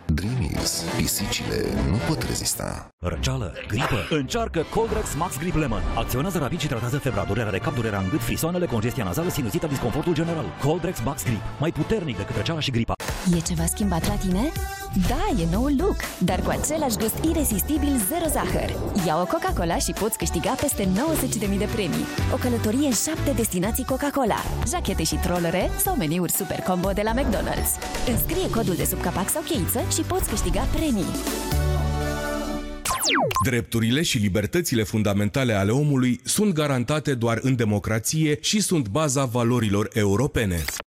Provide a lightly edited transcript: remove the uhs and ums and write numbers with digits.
Dreamies, pisicile nu pot rezista. Răceală, gripă. Încearcă Coldrex Max Grip Lemon. Acționează rapid și tratează febra, durerea de cap, durerea în gât, frisoanele, congestia nazală, sinuzita, disconfortul general. Coldrex Max Grip. Mai puternic decât răceala și gripa. E ceva schimbat la tine? Da, e noul look, dar cu același gust iresistibil zero zahăr. Ia o Coca-Cola și poți câștiga peste 90.000 de premii. O călătorie în 7 destinații Coca-Cola, jachete și trollere sau meniuri super combo de la McDonald's. Înscrie codul de sub capac sau cheiță și poți câștiga premii. Drepturile și libertățile fundamentale ale omului sunt garantate doar în democrație și sunt baza valorilor europene.